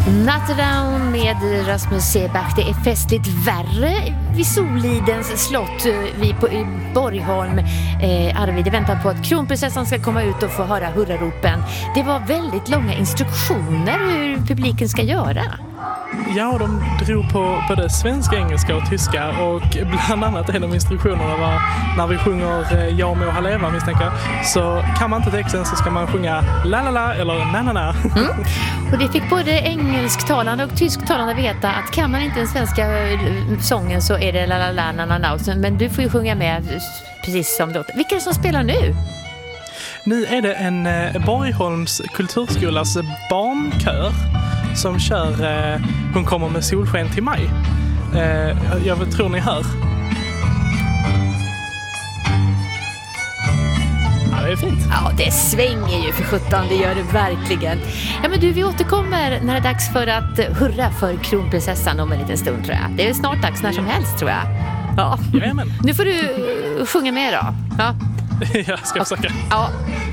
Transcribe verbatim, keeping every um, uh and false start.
Not Down med Rasmus Seebach. Det är festligt värre vid Solidens slott vi på i Borgholm. Eh, Arvid väntar på att kronprinsessan ska komma ut och få höra hurraropen. Det var väldigt långa instruktioner hur publiken ska göra. Ja, de drog på både svenska, engelska och tyska, och bland annat en av instruktionerna var när vi sjunger Jag må ha leva, misstänker, så kan man inte texten så ska man sjunga la la la eller na na na. Mm. Och det fick både engelsktalande och tysktalande veta att kan man inte den svenska sången så är det la la la na na na, men du får ju sjunga med precis som då. Vilka är det som spelar nu? Nu är det en eh, Borgholms kulturskolas barnkör som kör eh, Hon kommer med solsken till mig. Eh, jag tror ni hör. Ja, det är fint. Ja, det svänger ju för sjutton, det gör det verkligen. Ja, men du, vi återkommer när det är dags för att hurra för kronprinsessan om en liten stund, tror jag. Det är snart dags när som helst, tror jag. Ja. Jajamän. Nu får du sjunga med då. Ja. Jag ska försöka. Ja.